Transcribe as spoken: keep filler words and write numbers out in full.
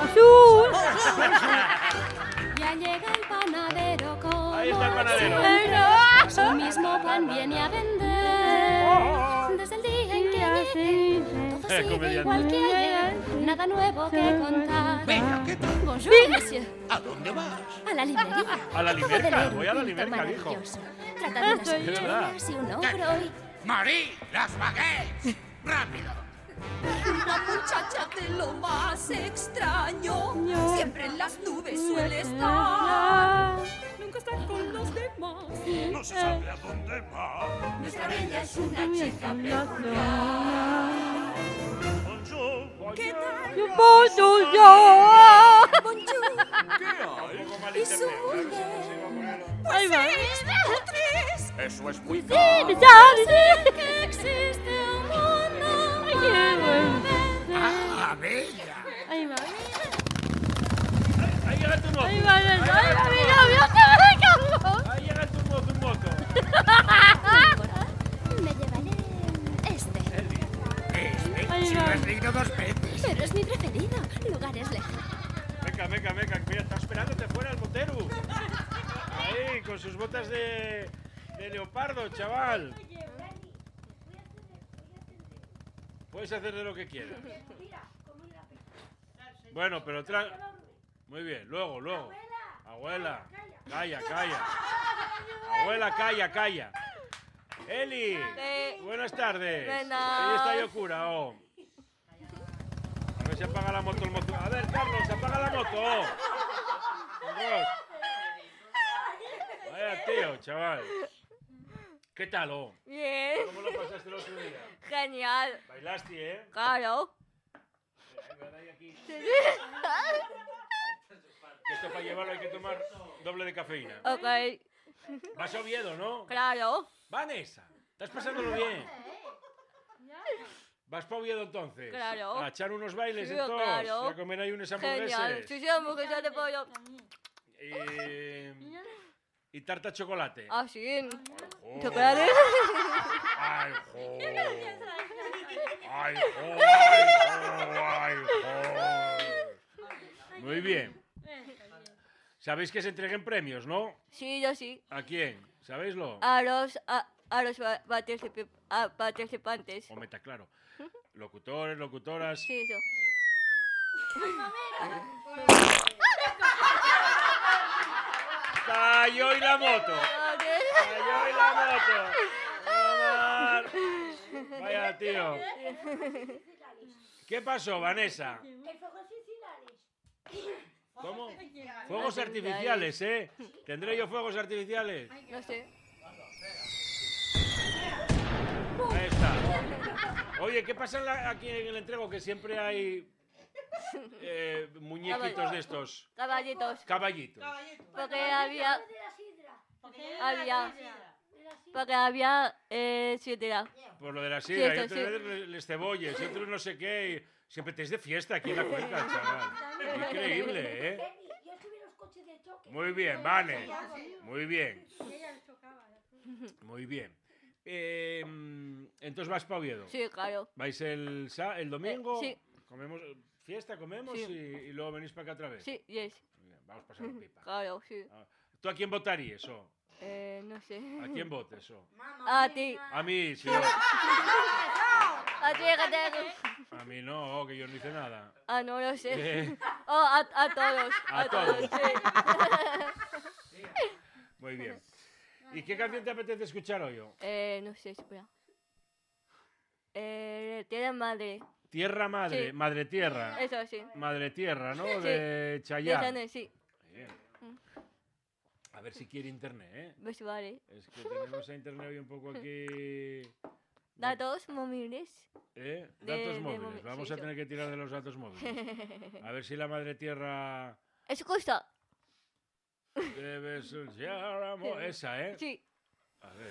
Bonjour. Ya llega el panadero con Ahí está el panadero. su mismo pan viene a vender. Desde el día en que llegué, todo Eh, sigue comediante. igual que ayer. Nada nuevo que contar. Venga, ¿qué tal? Bonjour, monsieur. ¿A dónde vas? A la librería. A la Acabo de libreta, leer un voy a la cuento libreta, dijo. maravilloso. Trata de unas Es verdad. cucharas y un ogro y... Marí, las baguettes. Rápido. Una muchacha de lo más extraño. Siempre en las nubes suele estar. Nunca está con los demás. No se sabe a dónde va. Nuestra bella es una chica peculiar. Bonjour. ¿Qué tal? Bonjour, yo. Bonjour. ¿Qué hay? Un poco mal Y su internet. A ver si mujer. consigo ponerlo. Ahí va. Es tres. Eso es muy Sí, caro. ya, Que existe un mundo Ay, qué bueno. Ah, bella. Ahí va. Ahí llega tu moto. Ahí va, ahí va, Ahí llega mi tu novio. moto. Ahí llega tu moto, tu moto. Me llevaré este. Este, Ahí si va. lo has leído dos veces. Pero es mi preferido. Lugares lejanos. Venga, venga, venga. Mira, está esperándote fuera el motero. Ahí, con sus botas de, de leopardo, chaval. Puedes hacer de lo que quieras. Bueno, pero tra... Muy bien, luego, luego. Abuela, calla, calla. Abuela, calla, calla. Eli, Sí. buenas tardes. Buenas. Ahí está Yokura, oh. A ver si apaga la moto el moto. A ver, Carlos, apaga la moto. Oh. Dios. Vaya tío, chaval. ¿Qué tal, oh? Bien. ¿Cómo lo pasaste el otro día? Genial. Bailaste, ¿eh? Claro. Ven ahí aquí. Que esto para llevarlo hay que tomar doble de cafeína. Ok. Vas a Oviedo, ¿no? Claro. Vanessa, estás pasándolo bien. ¿Vas para Oviedo entonces? Claro. A echar unos bailes Sí, en todos. claro. Y a comer ahí unos Genial. hamburgueses. Sí, sí, hamburguesa de pollo. Y... y tarta chocolate. Ah, sí. Oh. Chocolate. Ay, jo. Ay, jo, ay, jo, ay, jo. Muy bien. Sabéis que se entreguen premios, ¿no? Sí, yo sí. ¿A quién? ¿Sabéislo? A los, a, a los pa- participi- a participantes. O meta claro. Locutores, locutoras. Sí, eso. ¡Cayó y la moto! ¡Cayó y la moto! Omar. Vaya, tío. ¿Qué pasó, Vanessa? ¿Cómo? Fuegos artificiales, ¿eh? ¿Tendré yo fuegos artificiales? No sé. Ahí está. Oye, ¿qué pasa en la- aquí en el entrego? Que siempre hay eh, muñequitos de estos. Caballitos. Caballitos. Porque había. Había. Porque había. Eh, sidra. Por lo de la sidra, y Sí, otras sí. veces les- les cebolles, y otros no sé qué. Y siempre te es de fiesta aquí en la cuenca, chaval. Increíble, ¿eh? Muy bien, Vane. Muy bien. Muy bien. Eh, entonces vas para Oviedo. Sí, claro. ¿Vais el, sa- el domingo? Eh, Comemos fiesta, comemos Sí. y, y luego venís para acá otra vez. Sí, yes. Muy bien, vamos a pasar un pipa. Claro, sí. Ah, ¿tú a quién votarías, o? Eh, no sé. ¿A quién votes, o? A ti. A mí, sí. A ti, que te- A mí no, que yo no hice nada. Ah, no lo sé. Eh, Oh, a, a todos. A todos. sí. muy bien. ¿Y qué canción te apetece escuchar hoy, o? Eh, no sé, espera. Eh, Tierra Madre. Tierra Madre, Sí. Madre Tierra. Eso sí. Madre Tierra, ¿no? Sí. De Chayanne. Chayanne, sí. Bien. A ver si quiere internet, ¿eh? Pues vale. Es que tenemos a internet hoy un poco aquí... Datos móviles. ¿Eh? de- Datos de móviles. móvil, Vamos sí, a eso. tener que tirar de los datos móviles. A ver si la Madre Tierra Escucha. debe ser... Esa, ¿eh? Sí. A ver.